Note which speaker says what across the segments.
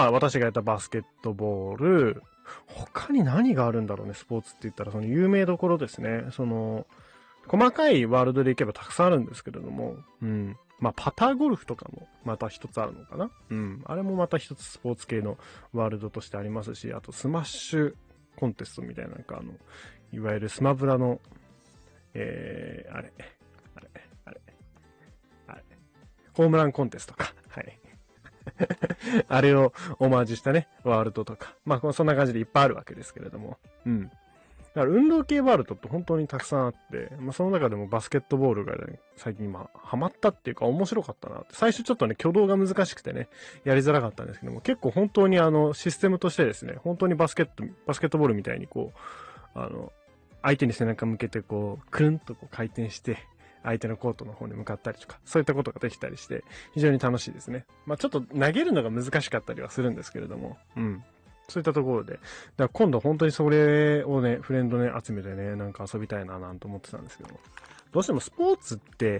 Speaker 1: あ、私がやったバスケットボール、他に何があるんだろうね、スポーツって言ったら、その有名どころですね。細かいワールドでいけばたくさんあるんですけれども、うん。まあ、パターゴルフとかもまた一つあるのかな。うん。あれもまた一つスポーツ系のワールドとしてありますし、あとスマッシュコンテストみたいな、いわゆるスマブラの、あれ、あれ、あれ、あれ、ホームランコンテストか。はい。あれをオマージュしたね、ワールドとか。まあ、そんな感じでいっぱいあるわけですけれども。うん。だから運動系ワールドって本当にたくさんあって、まあ、その中でもバスケットボールが、ね、最近今ハマったっていうか面白かったなって。最初ちょっとね、挙動が難しくてね、やりづらかったんですけども、結構本当にシステムとしてですね、本当にバスケットボールみたいに相手に背中向けてくるんと回転して、相手のコートの方に向かったりとか、そういったことができたりして、非常に楽しいですね。まあちょっと投げるのが難しかったりはするんですけれども、うん。そういったところで。だから今度本当にそれをね、フレンドね、集めてね、なんか遊びたいななんて思ってたんですけども。どうしてもスポーツって、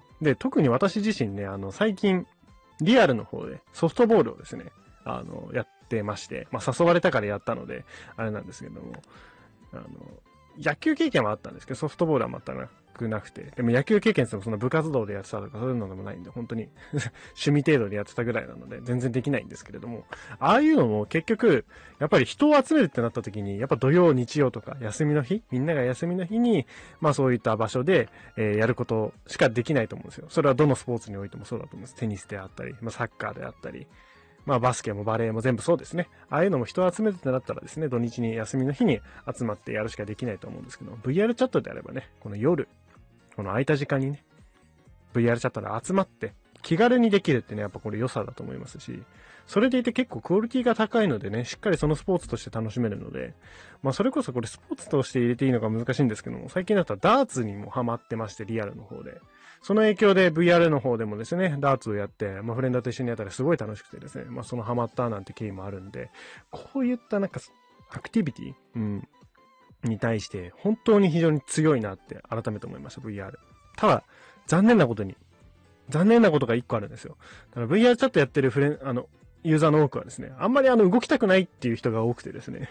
Speaker 1: で、特に私自身ね、最近、リアルの方でソフトボールをですね、やってまして、まあ誘われたからやったので、あれなんですけども、野球経験はあったんですけど、ソフトボールは全くなくて、でも野球経験ってその部活動でやってたとかそういうのでもないんで、本当に趣味程度でやってたぐらいなので、全然できないんですけれども、ああいうのも結局、やっぱり人を集めるってなった時に、やっぱ土曜、日曜とか休みの日、みんなが休みの日に、まあそういった場所で、やることしかできないと思うんですよ。それはどのスポーツにおいてもそうだと思うんです。テニスであったり、まあサッカーであったり、まあバスケもバレーも全部そうですね。ああいうのも人を集めるってなったらですね、土日に休みの日に集まってやるしかできないと思うんですけど、VR チャットであればね、この夜、この空いた時間にね、VR チャットで集まって気軽にできるってね、やっぱこれ良さだと思いますし、それでいて結構クオリティが高いのでね、しっかりそのスポーツとして楽しめるので、まあそれこそこれスポーツとして入れていいのか難しいんですけども、最近だったらダーツにもハマってまして、リアルの方で。その影響で VR の方でもですね、ダーツをやって、まあフレンドと一緒にやったらすごい楽しくてですね、まあそのハマったなんて経緯もあるんで、こういったなんかアクティビティ、に対して本当に非常に強いなって改めて思いました、VR。ただ、残念なことが一個あるんですよ。だから VR チャットやってるユーザーの多くはですね、あんまり動きたくないっていう人が多くてですね。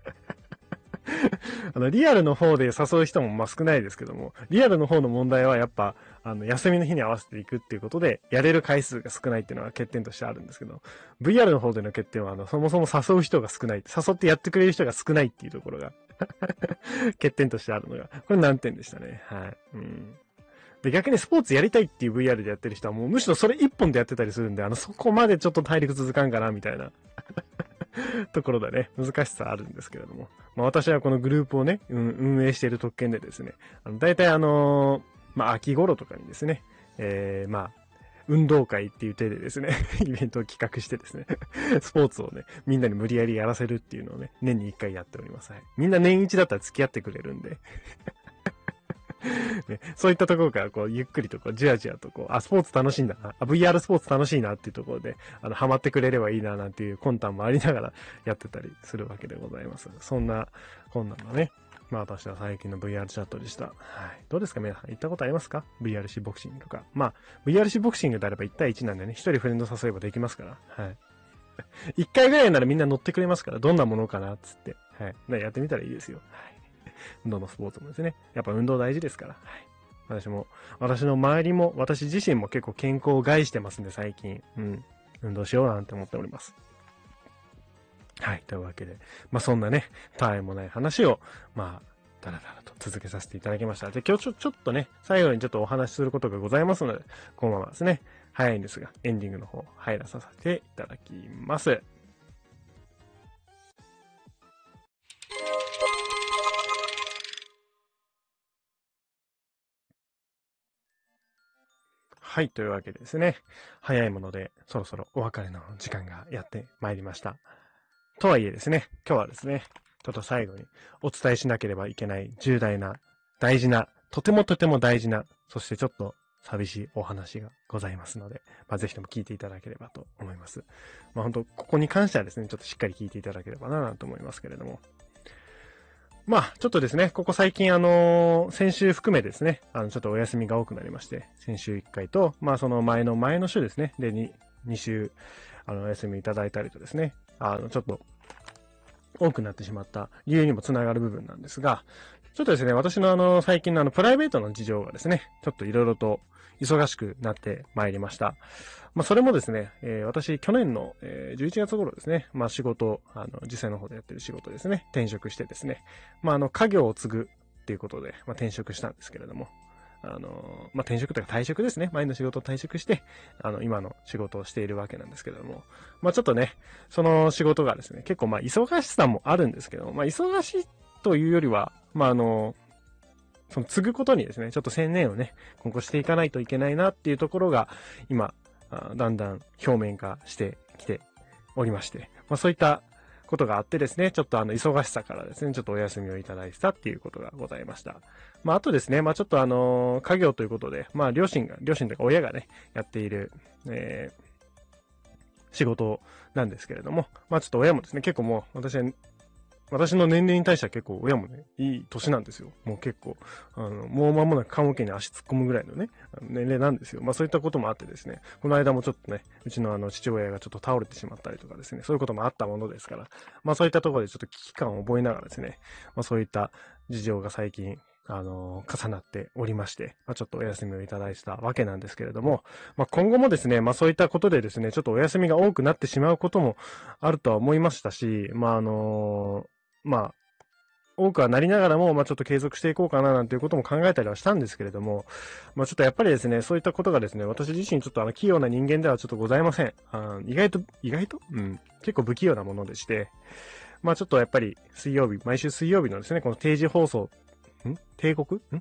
Speaker 1: リアルの方で誘う人もまあ少ないですけども、リアルの方の問題はやっぱ、休みの日に合わせていくっていうことで、やれる回数が少ないっていうのは欠点としてあるんですけど、VR の方での欠点は、そもそも誘う人が少ない、誘ってやってくれる人が少ないっていうところが欠点としてあるのが、これ難点でしたね。はい。うん。で、逆にスポーツやりたいっていう VR でやってる人はもうむしろそれ一本でやってたりするんで、そこまでちょっと体力続かんかな、みたいなところでね、難しさあるんですけれども。まあ私はこのグループをね、運営している特権でですね、大体まあ秋頃とかにですね、まあ、運動会っていう手でですね、イベントを企画してですね、スポーツをね、みんなに無理やりやらせるっていうのをね、年に一回やっております。はい。みんな年一だったら付き合ってくれるんで、ね、そういったところからゆっくりとじわじわとスポーツ楽しいんだな、VR スポーツ楽しいなっていうところで、ハマってくれればいいななんていう魂胆もありながらやってたりするわけでございます。そんな、こんなのね、まあ私は最近の VR チャットでした。はい。どうですか皆さん行ったことありますか？ VRC ボクシングとか。まあ、VRC ボクシングであれば1対1なんでね、1人フレンド誘えばできますから。はい。1回ぐらいならみんな乗ってくれますから、どんなものかなっつって。はい。やってみたらいいですよ。はい。どのスポーツもですね。やっぱ運動大事ですから。はい。私の周りも、私自身も結構健康を害してますんで、最近。うん。運動しようなんて思っております。はい。というわけで、まあそんなね、たわいもない話を、まあ、だらだらと続けさせていただきました。で、今日ちょっとね、最後にちょっとお話しすることがございますので、このままですね、早いんですが、エンディングの方入らさせていただきます。はい、というわけでですね、早いもので、そろそろお別れの時間がやってまいりました。とはいえですね、今日はですね、ちょっと最後にお伝えしなければいけない重大な、大事な、とてもとても大事な、そしてちょっと寂しいお話がございますので、まあ、ぜひとも聞いていただければと思います。まあ、本当ここに関してはですね、ちょっとしっかり聞いていただければなと思いますけれども。まあ、ちょっとですね、ここ最近先週含めですね、ちょっとお休みが多くなりまして、先週1回と、まあその前の週ですね、で2週、お休みいただいたりとですね、 ちょっと多くなってしまった理由にもつながる部分なんですが、ちょっとですね、私の最近のプライベートの事情がですね、ちょっといろいろと忙しくなってまいりました。それもですね、私、去年の、11月頃ですね、仕事、実際の方でやってる仕事ですね、転職してですね、家業を継ぐっていうことで、転職したんですけれども、転職というか退職ですね。前の仕事を退職して、今の仕事をしているわけなんですけれども、ちょっとね、その仕事がですね、結構忙しさもあるんですけども、忙しいというよりは、その継ぐことにですね、ちょっと専念をね、今後していかないといけないなっていうところが、今、だんだん表面化してきておりまして、そういったことがあってですね、ちょっと忙しさからですね、ちょっとお休みをいただいたっていうことがございました。あとですね、ちょっと家業ということで、両親というか親がね、やっている、仕事なんですけれども、ちょっと親もですね、結構もう私の年齢に対しては結構親もね、いい年なんですよ。もう結構、もう間もなく棺桶に足突っ込むぐらいのね、年齢なんですよ。そういったこともあってですね、この間もちょっとね、うちの父親がちょっと倒れてしまったりとかですね、そういうこともあったものですから、そういったところでちょっと危機感を覚えながらですね、そういった事情が最近、重なっておりまして、ちょっとお休みをいただいたわけなんですけれども、今後もですね、そういったことでですね、ちょっとお休みが多くなってしまうこともあるとは思いましたし、多くはなりながらも、ちょっと継続していこうかななんていうことも考えたりはしたんですけれども、ちょっとやっぱりですね、そういったことがですね、私自身ちょっと器用な人間ではちょっとございません。意外と結構不器用なものでして、ちょっとやっぱり毎週水曜日のですね、この定時放送、定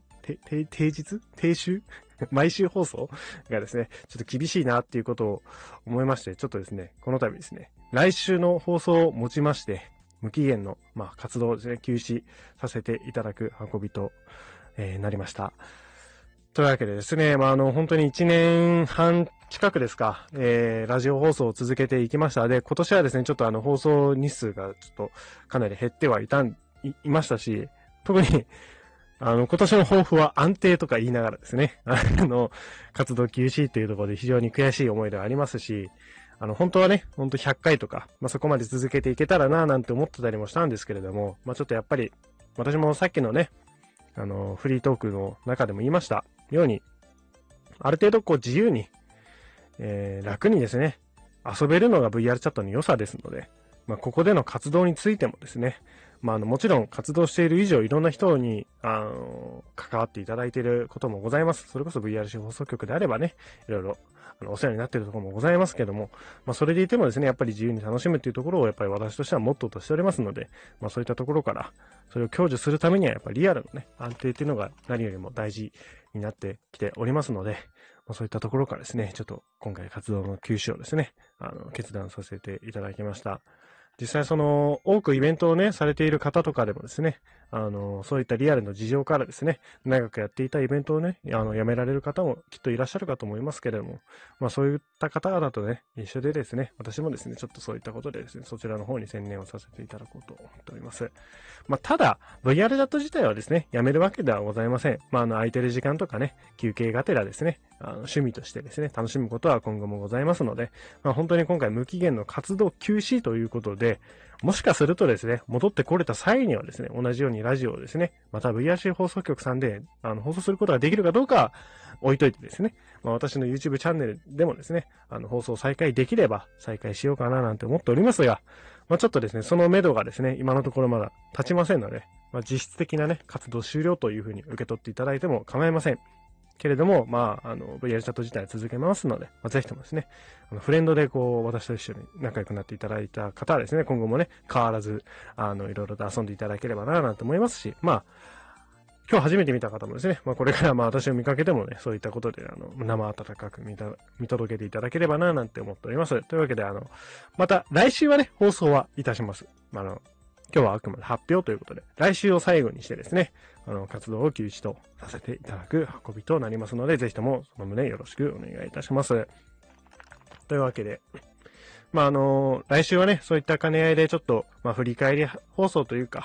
Speaker 1: 週毎週放送がですね、ちょっと厳しいなっていうことを思いまして、ちょっとですね、この度ですね、来週の放送をもちまして、無期限の、活動をですね、休止させていただく運びと、なりました。というわけでですね、本当に1年半近くですか、ラジオ放送を続けていきました。で、今年はですね、ちょっと放送日数がちょっとかなり減ってはいましたし、特に、今年の抱負は安定とか言いながらですね、活動休止っていうところで非常に悔しい思いではありますし、本当はね、100回とか、そこまで続けていけたらなぁなんて思ってたりもしたんですけれども、ちょっとやっぱり、私もさっきのね、フリートークの中でも言いましたように、ある程度自由に、楽にですね、遊べるのが VR チャットの良さですので、ここでの活動についてもですね、もちろん活動している以上いろんな人に、関わっていただいていることもございます。それこそ VRC 放送局であればね、いろいろ、お世話になっているところもございますけども、それでいてもですね、やっぱり自由に楽しむっていうところをやっぱり私としてはモットーとしておりますので、そういったところから、それを享受するためにはやっぱりリアルのね、安定っていうのが何よりも大事になってきておりますので、そういったところからですね、ちょっと今回活動の休止をですね、決断させていただきました。実際多くイベントをね、されている方とかでもですね、そういったリアルの事情からですね、長くやっていたイベントをね、やめられる方もきっといらっしゃるかと思いますけれども、そういった方々とね、一緒でですね、私もですね、ちょっとそういったことでですね、そちらの方に専念をさせていただこうと思っております。ただ、VR チャット自体はですね、やめるわけではございません。空いてる時間とかね、休憩がてらですね、趣味としてですね、楽しむことは今後もございますので、本当に今回無期限の活動休止ということで、もしかするとですね、戻ってこれた際にはですね、同じようにラジオをですね、また VRC 放送局さんで放送することができるかどうかは置いといてですね、私の YouTube チャンネルでもですね、放送再開できれば再開しようかななんて思っておりますが、ちょっとですね、その目処がですね、今のところまだ立ちませんので、実質的なね、活動終了というふうに受け取っていただいても構いません。けれども、VR チャット自体は続けますので、ぜひともですね、フレンドで私と一緒に仲良くなっていただいた方はですね、今後もね、変わらず、いろいろと遊んでいただければな、なんて思いますし、今日初めて見た方もですね、これから私を見かけてもね、そういったことで、生温かく見届けていただければな、なんて思っております。というわけで、また来週はね、放送はいたします。今日はあくまで発表ということで、来週を最後にしてですね、活動を休止とさせていただく運びとなりますので、ぜひともその旨よろしくお願いいたします。というわけで、来週はね、そういった兼ね合いでちょっと、振り返り放送というか、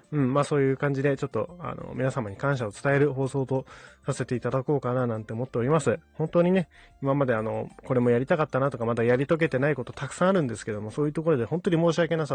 Speaker 1: まあそういう感じで、ちょっと、皆様に感謝を伝える放送とさせていただこうかななんて思っております。本当にね、今までこれもやりたかったなとか、まだやり遂げてないことたくさんあるんですけども、そういうところで本当に申し訳なさ